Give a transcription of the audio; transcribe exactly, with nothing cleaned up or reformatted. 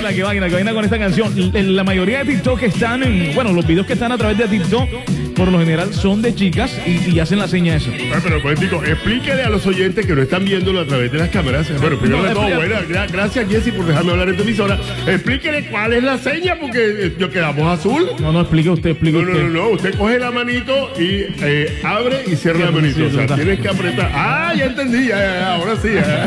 vaina, qué vaina, qué vaina con esta canción. La mayoría de TikTok están en, bueno, los videos que están a través de TikTok, por lo general son de chicas y, y hacen la seña esa. Bueno, pero pues digo, explíquele a los oyentes que no están viéndolo a través de las cámaras. Bueno, primero de todo, bueno, gra- gracias Jessy por dejarme hablar en tu emisora. Explíquele cuál es la seña, porque eh, yo quedamos azul. No, no, explique usted, explique No, no, usted. no, no, usted coge la manito y eh, abre y cierra la manito. O sea, tienes que apretar. Ah, ya entendí, ya, ya, ya, ahora sí. Ya.